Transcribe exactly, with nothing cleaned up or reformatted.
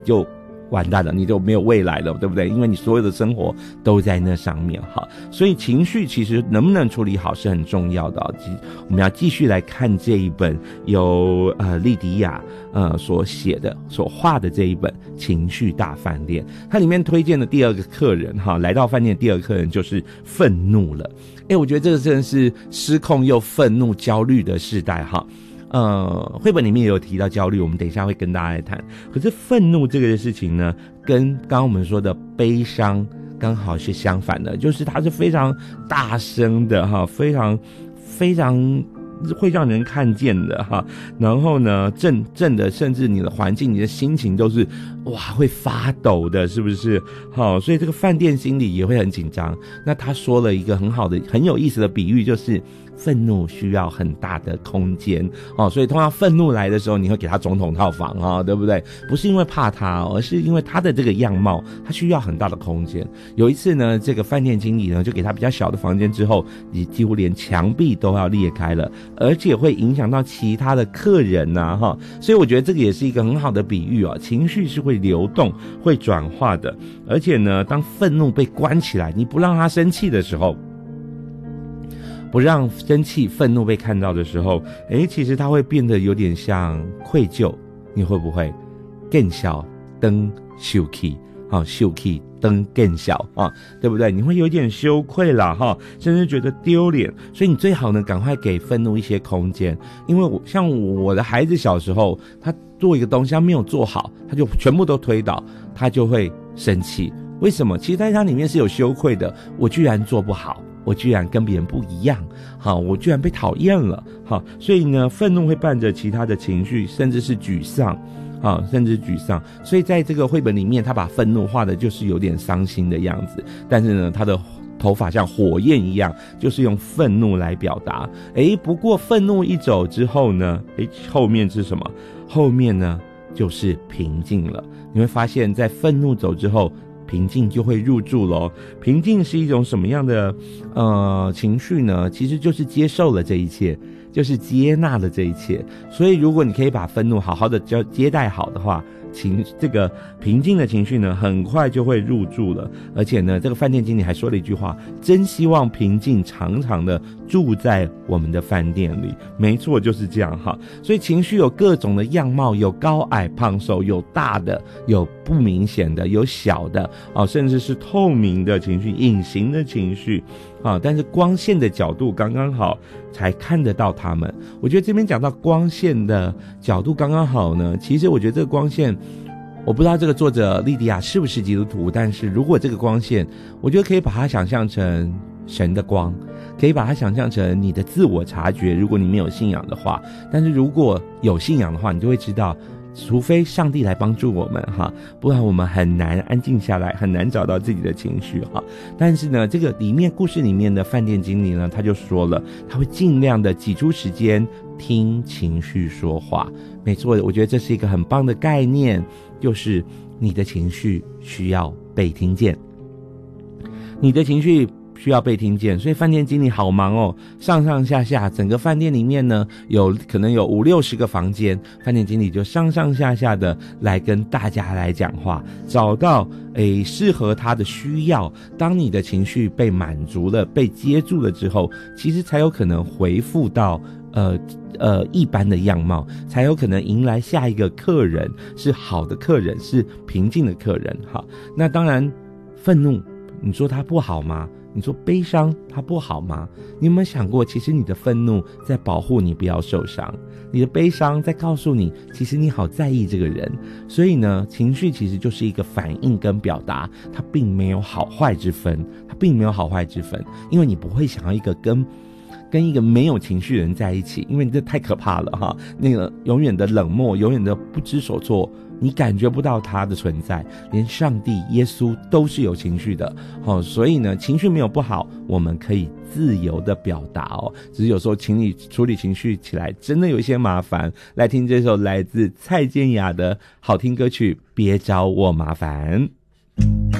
就完蛋了，你就没有未来了，对不对？因为你所有的生活都在那上面哈，所以情绪其实能不能处理好是很重要的哦。我们要继续来看这一本由呃莉迪亚呃所写的、所画的这一本《情绪大饭店》，它里面推荐的第二个客人哈，来到饭店的第二个客人就是愤怒了。哎，我觉得这个真的是失控又愤怒、焦虑的时代哈。呃，绘本里面也有提到焦虑，我们等一下会跟大家来谈。可是愤怒这个事情呢，跟刚刚我们说的悲伤刚好是相反的，就是它是非常大声的哈，非常非常会让人看见的哈。然后呢，震震的，甚至你的环境、你的心情都是哇会发抖的，是不是？好，所以这个饭店经理也会很紧张。那他说了一个很好的、很有意思的比喻，就是愤怒需要很大的空间哦，所以通常愤怒来的时候，你会给他总统套房啊、哦，对不对？不是因为怕他，而是因为他的这个样貌，他需要很大的空间。有一次呢，这个饭店经理呢就给他比较小的房间之后，你几乎连墙壁都要裂开了，而且会影响到其他的客人呐、啊、哈。所以我觉得这个也是一个很好的比喻哦，情绪是会流动、会转化的，而且呢，当愤怒被关起来，你不让他生气的时候。不让生气、愤怒被看到的时候，诶，其实它会变得有点像愧疚。你会不会更小灯羞气啊？羞气灯更小啊，对不对？你会有点羞愧啦哈，甚至觉得丢脸。所以你最好呢，赶快给愤怒一些空间，因为我像我的孩子小时候，他做一个东西他没有做好，他就全部都推倒，他就会生气。为什么？其实在他里面是有羞愧的，我居然做不好。我居然跟别人不一样，好，我居然被讨厌了，好，所以呢，愤怒会伴着其他的情绪，甚至是沮丧，好，甚至沮丧。所以在这个绘本里面，他把愤怒画的就是有点伤心的样子，但是呢，他的头发像火焰一样，就是用愤怒来表达。诶，不过愤怒一走之后呢，诶，后面是什么？后面呢，就是平静了。你会发现在愤怒走之后，平静就会入住咯。平静是一种什么样的呃情绪呢？其实就是接受了这一切，就是接纳了这一切。所以如果你可以把愤怒好好的接待好的话，情这个平静的情绪呢，很快就会入住了。而且呢，这个饭店经理还说了一句话，真希望平静常常的住在我们的饭店里。没错，就是这样哈。所以情绪有各种的样貌，有高矮胖瘦，有大的，有不明显的，有小的哦，甚至是透明的情绪、隐形的情绪啊。但是光线的角度刚刚好，才看得到它们。我觉得这边讲到光线的角度刚刚好呢，其实我觉得这个光线，我不知道这个作者莉迪亚是不是基督徒，但是如果这个光线，我觉得可以把它想象成神的光，可以把它想象成你的自我察觉，如果你没有信仰的话。但是如果有信仰的话，你就会知道，除非上帝来帮助我们哈，不然我们很难安静下来，很难找到自己的情绪哈。但是呢，这个里面故事里面的饭店经理呢，他就说了，他会尽量的挤出时间听情绪说话。没错，我觉得这是一个很棒的概念，就是你的情绪需要被听见，你的情绪需要被听见。所以饭店经理好忙哦，上上下下整个饭店里面呢，有可能有五六十个房间，饭店经理就上上下下的来跟大家来讲话，找到诶适合他的需要。当你的情绪被满足了，被接住了之后，其实才有可能回复到呃呃一般的样貌，才有可能迎来下一个客人，是好的客人，是平静的客人。好，那当然愤怒，你说它不好吗？你说悲伤它不好吗？你有没有想过，其实你的愤怒在保护你不要受伤，你的悲伤在告诉你，其实你好在意这个人。所以呢，情绪其实就是一个反应跟表达，它并没有好坏之分，它并没有好坏之分，因为你不会想要一个跟跟一个没有情绪的人在一起，因为这太可怕了哈。那个永远的冷漠，永远的不知所措，你感觉不到他的存在。连上帝耶稣都是有情绪的，哦，所以呢，情绪没有不好，我们可以自由的表达哦。只是有时候情理处理情绪起来真的有一些麻烦。来听这首来自蔡健雅的好听歌曲《别找我麻烦》。